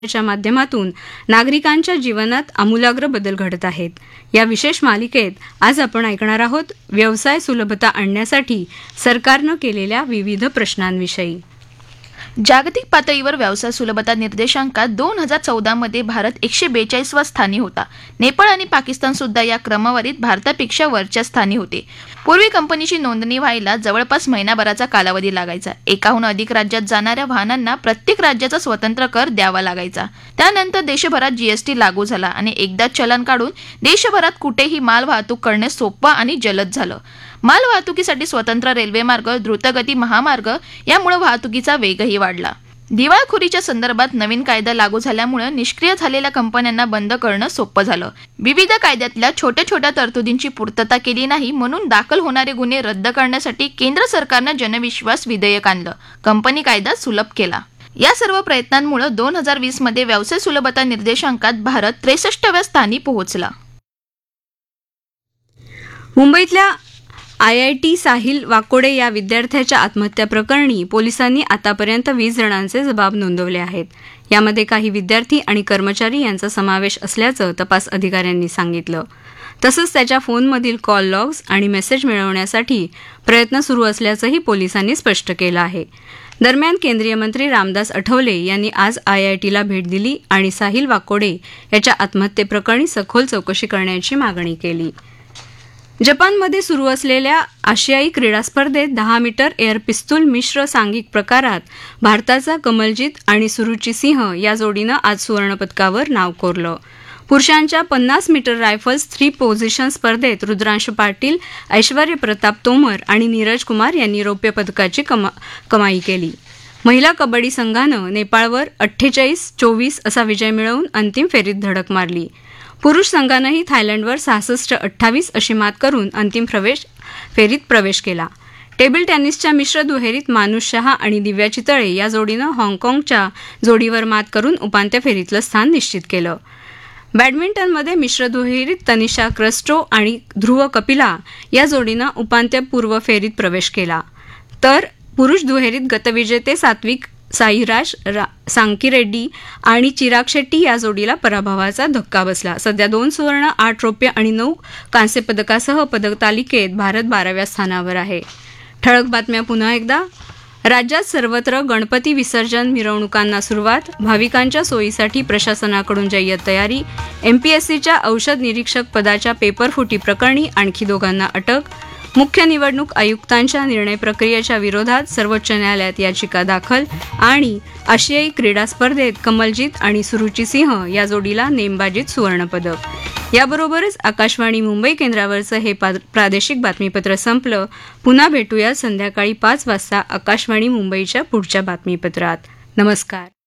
च्या माध्यमातून नागरिकांच्या जीवनात आमूलाग्र बदल घडत आहेत. या विशेष मालिकेत आज आपण ऐकणार आहोत व्यवसाय सुलभता आणण्यासाठी सरकारनं केलेल्या विविध प्रश्नांविषयी. जागतिक पातळीवर व्यवसाय सुलभता निर्देशांकात 2014 मध्ये भारत 142व्या स्थानी होता. नेपाळ आणि पाकिस्तान सुद्धा या क्रमवारीत भारतापेक्षा वरच्या स्थानी होते. पूर्वी कंपनीची नोंदणी व्हायला जवळपास महिनाभराचा कालावधी लागायचा. एकाहून अधिक राज्यात जाणाऱ्या वाहनांना प्रत्येक राज्याचा स्वतंत्र कर द्यावा लागायचा. त्यानंतर देशभरात जीएसटी लागू झाला आणि एकदाच चलन काढून देशभरात कुठेही माल वाहतूक करणे सोपं आणि जलद झालं. माल वाहतुकीसाठी स्वतंत्र रेल्वेमार्ग, द्रुतगती महामार्ग यामुळे वाहतुकीचा वेगही वाढला. दिवाळखोरीच्या संदर्भात नवीन कायदा लागू झाल्यामुळे निष्क्रिय झालेल्या कंपन्यांना बंद करणं सोपं झालं. विविध कायद्यातल्या छोट्या छोट्या तरतुदींची पूर्तता केली नाही म्हणून दाखल होणारे गुन्हे रद्द करण्यासाठी केंद्र सरकारनं जनविश्वास विधेयक आणलं. कंपनी कायदा सुलभ केला. या सर्व प्रयत्नांमुळे 2020 मध्ये व्यवसाय सुलभता निर्देशांकात भारत 63व्या स्थानी पोहोचला. मुंबईतल्या IIT साहिल वाकोडे या विद्यार्थ्याच्या आत्महत्या प्रकरणी पोलिसांनी आतापर्यंत 20 जणांचे जबाब नोंदवले आहेत. यामध्ये काही विद्यार्थी आणि कर्मचारी यांचा समावेश असल्याचं तपास अधिकाऱ्यांनी सांगितलं. तसंच त्याच्या फोनमधील कॉल लॉग्स आणि मेसेज मिळवण्यासाठी प्रयत्न सुरू असल्याचंही पोलिसांनी स्पष्ट केलं आहे. दरम्यान केंद्रीय मंत्री रामदास आठवले यांनी आज IITला भेट दिली आणि साहिल वाकोडे याच्या आत्महत्येप्रकरणी सखोल चौकशी करण्याची मागणी केली. जपानमध्ये सुरू असलेल्या आशियाई क्रीडा स्पर्धेत 10 मीटर एअर पिस्तूल मिश्र सांघिक प्रकारात भारताचा कमलजीत आणि सुरुची सिंह या जोडीनं आज सुवर्णपदकावर नाव कोरलं. पुरुषांच्या 50 मीटर रायफल्स 3 पोझिशन स्पर्धेत रुद्रांश पाटील, ऐश्वर्य प्रताप तोमर आणि नीरज कुमार यांनी रौप्य पदकाची कमाई केली. महिला कबड्डी संघानं नेपाळवर 48-24 असा विजय मिळवून अंतिम फेरीत धडक मारली. पुरुष संघानंही थायलंडवर 66-28 अशी मात करून अंतिम फेरीत प्रवेश केला. टेबल टेनिसच्या मिश्र दुहेरीत मानुष शहा आणि दिव्या चितळे या जोडीनं हाँगकाँगच्या जोडीवर मात करून उपांत्य फेरीतलं स्थान निश्चित केलं. बॅडमिंटनमध्ये मिश्र दुहेरीत तनिषा क्रिस्टो आणि ध्रुव कपिला या जोडीनं उपांत्यपूर्व फेरीत प्रवेश केला. तर पुरुष दुहेरीत गतविजेते सात्विक साईराज सांकीरेड्डी आणि चिराग शेट्टी या जोडीला पराभवाचा धक्का बसला. सध्या 2 सुवर्ण, 8 रौप्य आणि 9 कांस्य पदकासह पदक तालिकेत भारत 12व्या स्थानावर आहे. ठळक बातम्या पुन्हा एकदा. राज्यात सर्वत्र गणपती विसर्जन मिरवणुकांना सुरुवात. भाविकांच्या सोयीसाठी प्रशासनाकडून जय्यत तयारी. MPSCच्या औषध निरीक्षक पदाच्या पेपरफुटी प्रकरणी आणखी 2 अटक. मुख्य निवडणूक आयुक्तांच्या निर्णय प्रक्रियेच्या विरोधात सर्वोच्च न्यायालयात याचिका दाखल. आणि आशियाई क्रीडा स्पर्धेत कमलजीत आणि सुरुची सिंह या जोडीला नेमबाजीत सुवर्णपदक. याबरोबरच आकाशवाणी मुंबई केंद्रावरचं हे प्रादेशिक बातमीपत्र संपलं. पुन्हा भेटूया संध्याकाळी 5 वाजता आकाशवाणी मुंबईच्या पुढच्या बातमीपत्रात. नमस्कार.